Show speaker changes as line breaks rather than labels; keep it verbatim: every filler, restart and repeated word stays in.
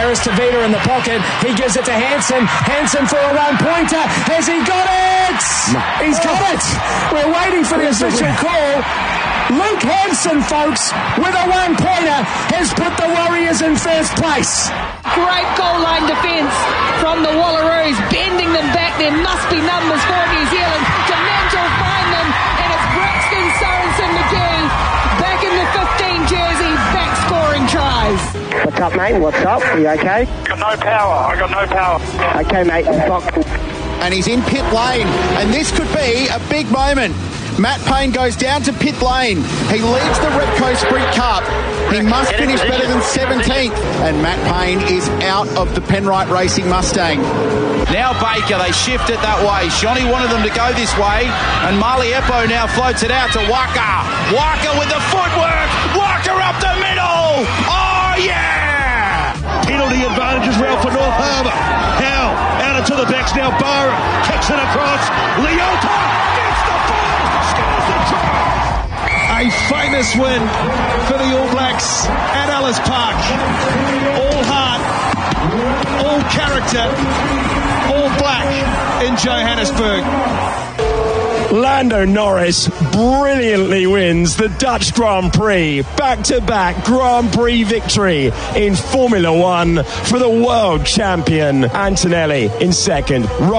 There is Tavita in the pocket. He gives it to Hansen. Hansen for a one-pointer. Has he got it?
No.
He's got it. We're waiting for the official call. Luke Hansen, folks, with a one-pointer, has put the Warriors in first place.
Great goal line defence from the Wallaroos, bending them back. There must be numbers for New Zealand. Dementor find them, and it's Braxton Sorensen McGee back in the fifteen jersey, back scoring tries.
What's up, mate? What's up? Are you okay?
Got no power. I got no power.
Okay, mate.
And he's in pit lane, and this could be a big moment. Matt Payne goes down to pit lane. He leads the Repco Sprint Cup. He must finish better than seventeenth. And Matt Payne is out of the Penrite Racing Mustang.
Now Baker, they shift it that way. Johnny wanted them to go this way, and Marley Eppo now floats it out to Waka. Waka with the footwork. Waka up the middle. Oh, yeah!
Penalty advantage as well for North Harbour. Howe out into the backs now. Barham kicks it across. Leota gets the ball, scores the try.
A famous win for the All Blacks at Ellis Park. All heart, all character, all black in Johannesburg.
Lando Norris brilliantly wins the Dutch Grand Prix. Back-to-back Grand Prix victory in Formula One for the world champion Antonelli in second.